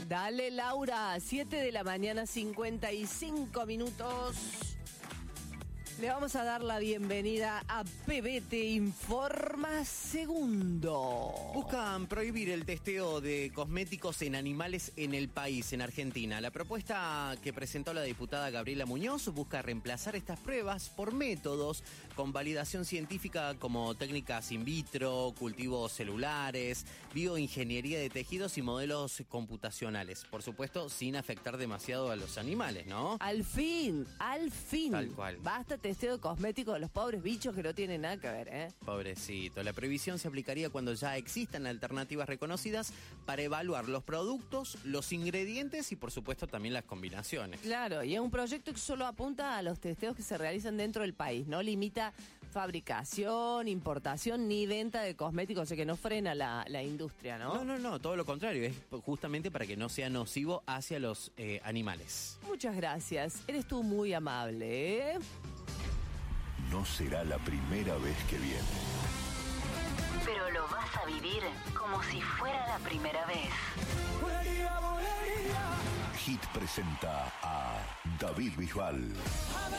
Dale, Laura, 7 de la mañana, 55 minutos. Le vamos a dar la bienvenida a PBT Informa Segundo. Buscan prohibir el testeo de cosméticos en animales en el país, en Argentina. La propuesta que presentó la diputada Gabriela Muñoz busca reemplazar estas pruebas por métodos con validación científica como técnicas in vitro, cultivos celulares, bioingeniería de tejidos y modelos computacionales. Por supuesto, sin afectar demasiado a los animales, ¿no? Al fin. Tal cual. Basta testeo de cosméticos de los pobres bichos que no tienen nada que ver, ¿eh? Pobrecito. La prohibición se aplicaría cuando ya existan alternativas reconocidas para evaluar los productos, los ingredientes y, por supuesto, también las combinaciones. Claro, y es un proyecto que solo apunta a los testeos que se realizan dentro del país, no limita fabricación, importación ni venta de cosméticos, o sea que no frena la industria, ¿no? No, todo lo contrario, es justamente para que no sea nocivo hacia los animales. Muchas gracias, eres tú muy amable, ¿eh? No será la primera vez que viene. Pero lo vas a vivir como si fuera la primera vez. Hit presenta a David Bisbal.